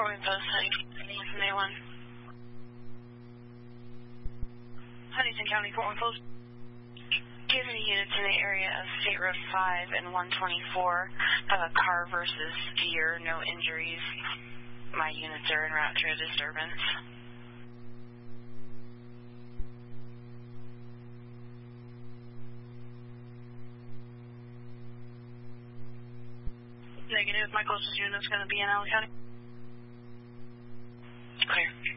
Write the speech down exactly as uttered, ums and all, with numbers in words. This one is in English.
Roy Post, Huntington, from A one. Huntington County, Fort Worth Post. Do you have any units in the area of State Road five and one twenty-four? Have a car versus deer, no injuries. My units are en route to a disturbance. Negative. My closest unit is going to be in Allen County. Clear.